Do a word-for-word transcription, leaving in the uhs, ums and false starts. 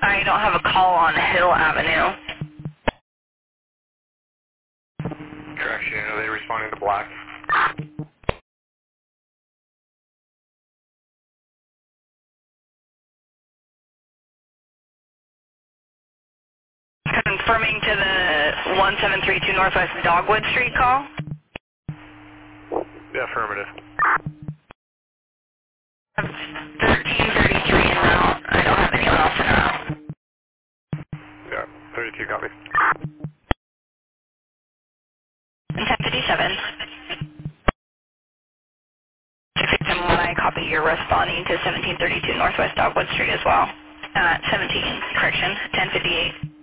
I don't have a call on Hill Avenue. Correction, are they responding to black? Confirming to the one seven three two Northwest Dogwood Street call. Yeah, affirmative. thirteen thirty-three in route. I don't have anyone else in route. Yeah, thirty-two copy. And ten fifty-seven. And when I copy, you're responding to seventeen thirty-two Northwest Dogwood Street as well. Uh, seventeen, correction, ten fifty-eight.